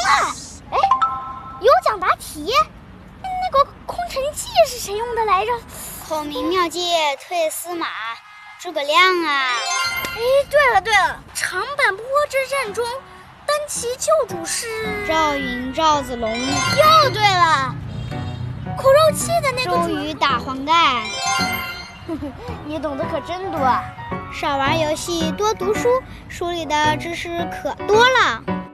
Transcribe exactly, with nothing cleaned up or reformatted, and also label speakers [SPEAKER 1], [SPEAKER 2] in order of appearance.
[SPEAKER 1] 了！哎，有奖答题，那个空城计是谁用的来着？
[SPEAKER 2] 孔明妙计退司马，诸葛亮啊！
[SPEAKER 1] 哎，对了对了，长坂坡之战中，单骑救主是
[SPEAKER 2] 赵云、赵子龙。
[SPEAKER 1] 又对了，苦肉计的那个
[SPEAKER 2] 周瑜打黄盖。
[SPEAKER 1] 你懂得可真多。
[SPEAKER 2] 少玩游戏，多读书，书里的知识可多了。